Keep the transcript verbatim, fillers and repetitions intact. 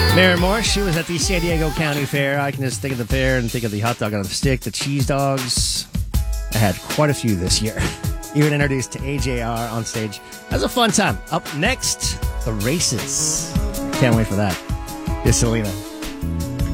Mary Moore, she was at the San Diego County Fair. I can just think of the fair and think of the hot dog on the stick, the cheese dogs. I had quite a few this year. Even introduced to A J R on stage. That was a fun time. Up next, the races. Can't wait for that. It's Selena.